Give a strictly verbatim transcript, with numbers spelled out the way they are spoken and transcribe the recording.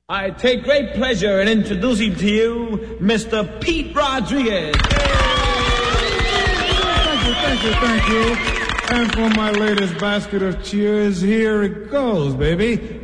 I take great pleasure in introducing to you Mister Pete Rodriguez. Thank you, thank you, thank you. And for my latest basket of cheers, here it goes, baby.